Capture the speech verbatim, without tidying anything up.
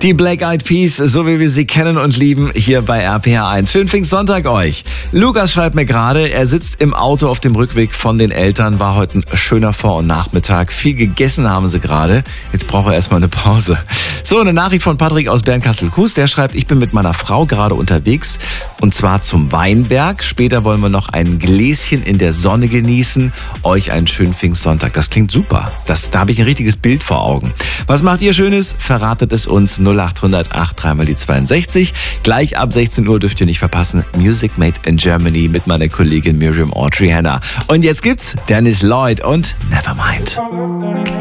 Die Black Eyed Peas, so wie wir sie kennen und lieben, hier bei R P R eins. Schönen Pfingstsonntag euch. Lukas schreibt mir gerade, er sitzt im Auto auf dem Rückweg von den Eltern, war heute ein schöner Vor- und Nachmittag. Viel gegessen haben sie gerade. Jetzt braucht er erstmal eine Pause. So, eine Nachricht von Patrick aus Bernkastel-Kues. Der schreibt, ich bin mit meiner Frau gerade unterwegs und zwar zum Weinberg. Später wollen wir noch ein Gläschen in der Sonne genießen. Euch einen schönen Pfingstsonntag. Das klingt super. Das, da habe ich ein richtiges Bild vor Augen. Was macht ihr Schönes? Verratet es uns. null acht hundert acht drei mal die zweiundsechzig. Gleich ab sechzehn Uhr dürft ihr nicht verpassen. Music Made in Germany mit meiner Kollegin Miriam Audrey Hanna. Und jetzt gibt's Dennis Lloyd und Nevermind.